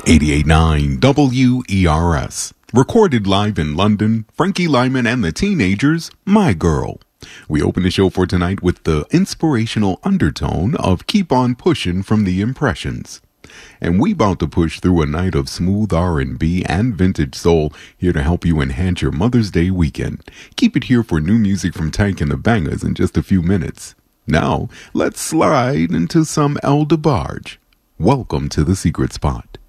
88.9 WERS. Recorded live in London, Frankie Lyman and the Teenagers, My Girl. We open the show for tonight with the inspirational undertone of Keep On Pushin' from the Impressions. And we about to push through a night of smooth R&B and vintage soul, here to help you enhance your Mother's Day weekend. Keep it here for new music from Tank and the Bangers in just a few minutes. Now, let's slide into some El DeBarge. Welcome to the Secret Spot.